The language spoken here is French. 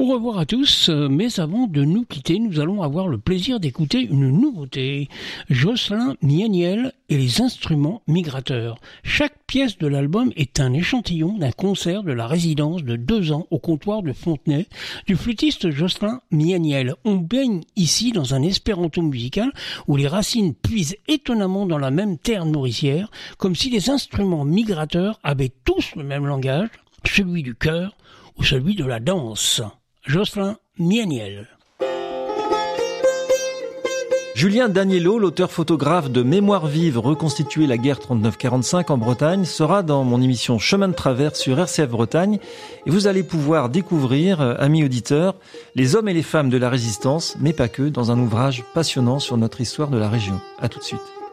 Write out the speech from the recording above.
Au revoir à tous, mais avant de nous quitter, nous allons avoir le plaisir d'écouter une nouveauté. Jocelyn Mianiel et les instruments migrateurs. Chaque pièce de l'album est un échantillon d'un concert de la résidence de 2 ans au comptoir de Fontenay du flûtiste Jocelyn Mianiel. On baigne ici dans un espéranto musical où les racines puisent étonnamment dans la même terre nourricière, comme si les instruments migrateurs avaient tous le même langage, celui du cœur ou celui de la danse. Jocelyn Mianiel. Julien Daniello, l'auteur-photographe de Mémoire vive, reconstituer la guerre 39-45 en Bretagne, sera dans mon émission Chemin de travers sur RCF Bretagne. Et vous allez pouvoir découvrir, amis auditeurs, les hommes et les femmes de la résistance, mais pas que, dans un ouvrage passionnant sur notre histoire de la région. À tout de suite.